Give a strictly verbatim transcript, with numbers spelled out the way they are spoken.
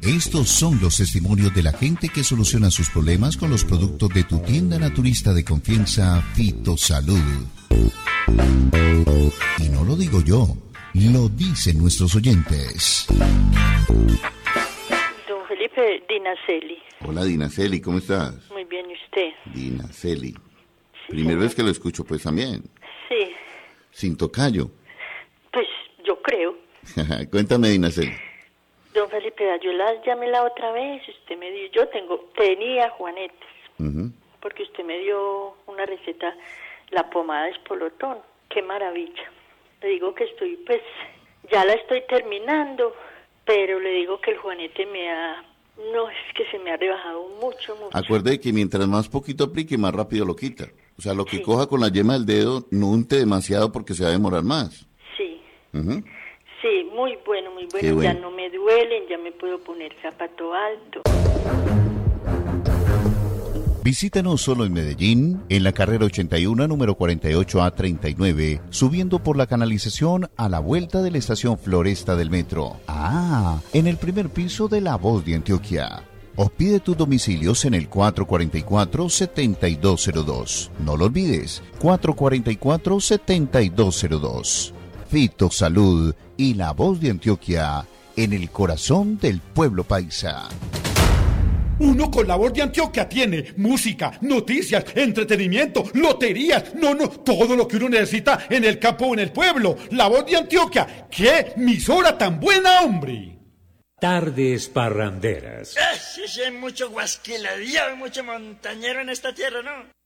Estos son los testimonios de la gente que soluciona sus problemas con los productos de tu tienda naturista de confianza, Fitosalud. Y no lo digo yo, lo dicen nuestros oyentes. Don Felipe, Dinaceli. Hola, Dinaceli, ¿cómo estás? Muy bien, ¿y usted? Dinaceli. Sí, Primera señor. vez que lo escucho, pues también. Sí, Sin tocayo. pues yo creo. Cuéntame, Dinaceli. Don Felipe, yo la llamé la otra vez, usted me dio, yo tengo, tenía juanetes, Uh-huh. porque usted me dio una receta, la pomada de espolotón, qué maravilla. Le digo que estoy, pues, ya la estoy terminando, pero le digo que el juanete me ha, no, es que se me ha rebajado mucho, mucho. Acuerde que mientras más poquito aplique, más rápido lo quita. O sea, lo que Sí. coja con la yema del dedo, no unte demasiado porque se va a demorar más. Sí, Ujú. sí, muy bueno, muy bueno, Qué bueno. ya no me duelen, ya me puedo poner zapato alto. Visítanos solo en Medellín, en la carrera ochenta y uno, número cuarenta y ocho A treinta y nueve, subiendo por la canalización a la vuelta de la estación Floresta del metro. Ah, en el primer piso de La Voz de Antioquia. O pide tus domicilios en el cuatro cuatro cuatro, siete dos cero dos. No lo olvides, cuatro cuatro cuatro, siete dos cero dos. Fitosalud y La Voz de Antioquia, en el corazón del pueblo paisa. Uno con La Voz de Antioquia tiene música, noticias, entretenimiento, loterías, no, no, todo lo que uno necesita en el campo o en el pueblo. La Voz de Antioquia, ¡qué emisora tan buena, hombre! Tardes parranderas. Ah, sí, sí, hay mucho guasquiladío, mucho montañero en esta tierra, ¿no?